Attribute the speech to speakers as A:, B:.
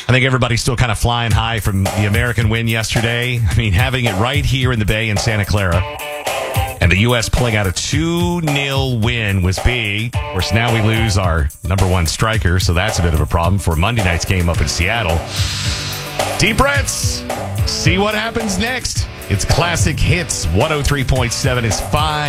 A: I think everybody's still kind of flying high from the American win yesterday. I mean, having it right here in the Bay in Santa Clara. And the U.S. pulling out a 2-0 win was big. Of course, now we lose our number one striker, so that's a bit of a problem for Monday night's game up in Seattle. Deep breaths. See what happens next. It's Classic Hits 103.7 is fine.